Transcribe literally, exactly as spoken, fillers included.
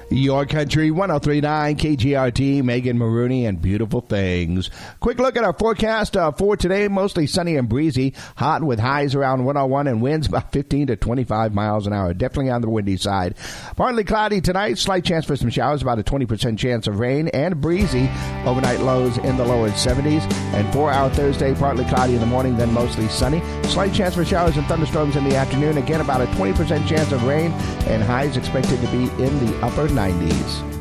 Your Country one oh three point nine K G R T, Megan Maroney, and beautiful things. Quick look at our forecast uh, for today. Mostly sunny and breezy. Hot with highs around one oh one and winds about fifteen to twenty-five miles an hour. Definitely on the windy side. Partly cloudy tonight. Slight chance for some showers. About a twenty percent chance of rain and breezy. Overnight lows in the lower seventies. And for our Thursday, partly cloudy in the morning, then mostly sunny. Slight chance for showers and thunderstorms in the afternoon. Again, about a twenty percent chance of rain and highs expected to be in the upper nineties.